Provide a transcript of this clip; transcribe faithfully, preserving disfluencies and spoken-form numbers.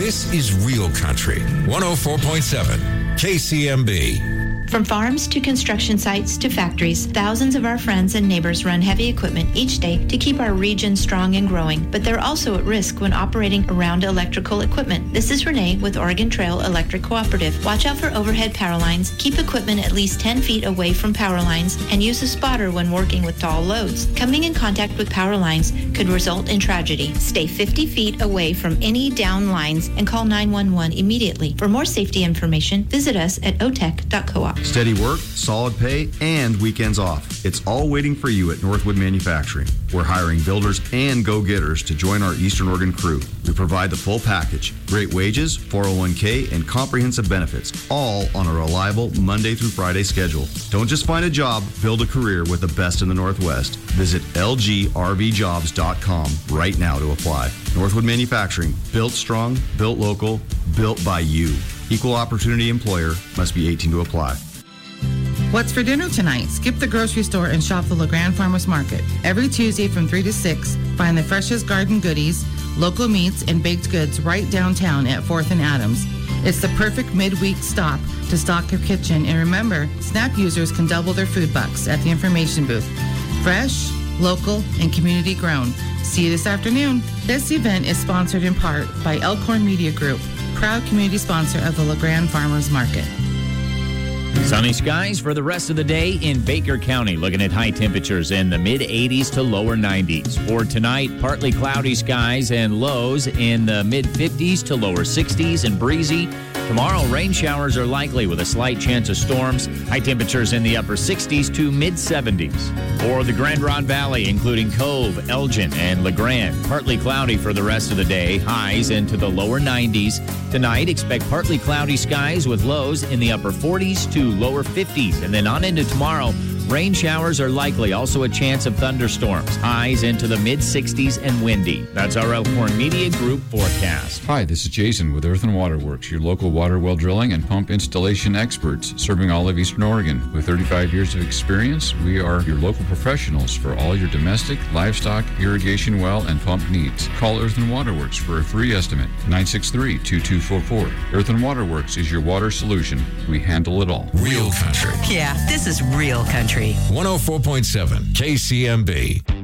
This is Real Country, one oh four point seven K C M B. From farms to construction sites to factories, thousands of our friends and neighbors run heavy equipment each day to keep our region strong and growing, but they're also at risk when operating around electrical equipment. This is Renee with Oregon Trail Electric Cooperative. Watch out for overhead power lines, keep equipment at least ten feet away from power lines, and use a spotter when working with tall loads. Coming in contact with power lines could result in tragedy. Stay fifty feet away from any down lines and call nine one one immediately. For more safety information, visit us at o tech dot coop. Steady work, solid pay, and weekends off. It's all waiting for you at Northwood Manufacturing. We're hiring builders and go-getters to join our Eastern Oregon crew. We provide the full package, great wages, four oh one k, and comprehensive benefits, all on a reliable Monday through Friday schedule. Don't just find a job, build a career with the best in the Northwest. Visit L G R V jobs dot com right now to apply. Northwood Manufacturing, built strong, built local, built by you. Equal opportunity employer, must be eighteen to apply. What's for dinner tonight? Skip the grocery store and shop the LeGrand Farmers Market. Every Tuesday from three to six, find the freshest garden goodies, local meats, and baked goods right downtown at fourth and Adams. It's the perfect midweek stop to stock your kitchen. And remember, SNAP users can double their food bucks at the information booth. Fresh, local, and community grown. See you this afternoon. This event is sponsored in part by Elkhorn Media Group, proud community sponsor of the LeGrand Farmers Market. Sunny skies for the rest of the day in Baker County. Looking at high temperatures in the mid eighties to lower nineties. For tonight, partly cloudy skies and lows in the mid fifties to lower sixties and breezy. Tomorrow, rain showers are likely with a slight chance of storms. High temperatures in the upper sixties to mid seventies. For the Grand Ronde Valley, including Cove, Elgin, and LeGrand, partly cloudy for the rest of the day. Highs into the lower nineties. Tonight, expect partly cloudy skies with lows in the upper forties to lower fifties. And then on into tomorrow, rain showers are likely. Also a chance of thunderstorms. Highs into the mid sixties and windy. That's our Elkhorn Media Group forecast. Hi, this is Jason with Earth and Water Works, your local water well drilling and pump installation experts serving all of Eastern Oregon. With thirty-five years of experience, we are your local professionals for all your domestic, livestock, irrigation well, and pump needs. Call Earth and Water Works for a free estimate. nine six three, two two four four. Earth and Water Works is your water solution. We handle it all. Real Country. Yeah, this is Real Country. one oh four point seven K C M B.